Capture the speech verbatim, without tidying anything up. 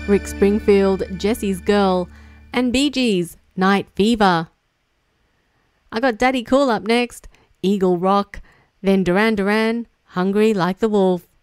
Rick Springfield, Jesse's Girl, and Bee Gees, Night Fever. I got Daddy Cool up next, Eagle Rock, then Duran Duran, Hungry Like the Wolf.